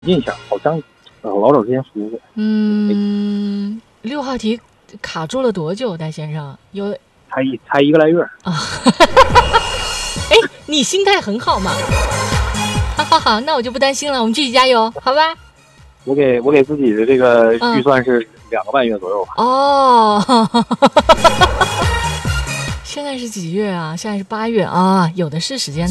印象好像老早之前说过。 6号题卡住了多久，戴先生？ 才1个来月啊。哎，你心态很好嘛。好，那我就不担心了，我们继续加油，好吧？ 我给自己的这个预算是2个半月左右吧。 哦，现在是几月啊？现在是8月啊，有的是时间。